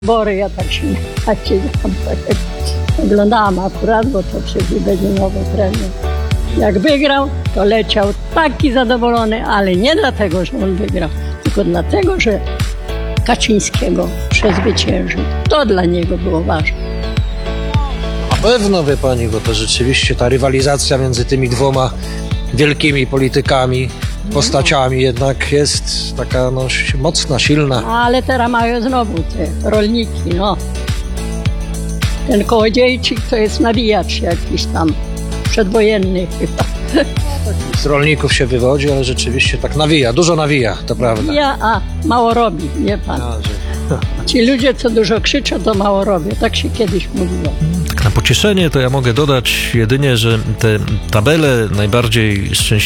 Bory, ja tak się oglądałam akurat, bo to przecież będzie nowy premier. Jak wygrał, to leciał taki zadowolony, ale nie dlatego, że on wygrał, tylko dlatego, że Kaczyńskiego przezwyciężył. To dla niego było ważne. Na pewno, wie pani, bo to rzeczywiście ta rywalizacja między tymi dwoma wielkimi politykami, postaciami jednak jest taka mocna, silna. Ale teraz mają znowu te rolniki, no. Ten Kołodziejczyk to jest nawijacz jakiś tam, przedwojenny chyba. Z rolników się wywodzi, ale rzeczywiście tak nawija, dużo nawija, to prawda. A mało robi, wie pan. Ci ludzie, co dużo krzyczą, to mało robią. Tak się kiedyś mówiło. Tak na pocieszenie to ja mogę dodać jedynie, że te tabele najbardziej szczęśliwe